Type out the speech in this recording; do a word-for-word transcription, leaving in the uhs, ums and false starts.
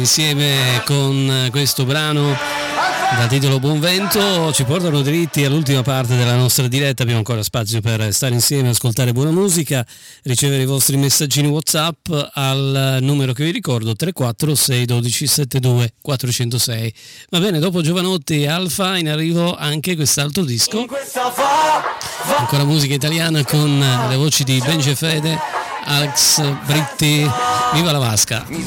insieme con questo brano da titolo Buon Vento ci portano dritti all'ultima parte della nostra diretta. Abbiamo ancora spazio per stare insieme, ascoltare buona musica, ricevere i vostri messaggini WhatsApp al numero che vi ricordo tre quattro sei uno due sette due quattro zero sei. Va bene, dopo Giovanotti e Alfa in arrivo anche quest'altro disco, ancora musica italiana con le voci di Benji Fede, Alex Britti. Viva la Vasca!